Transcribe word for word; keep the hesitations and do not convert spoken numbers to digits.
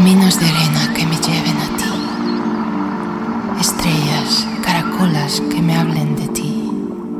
Caminos de arena que me lleven a ti. Estrellas, caracolas que me hablen de ti.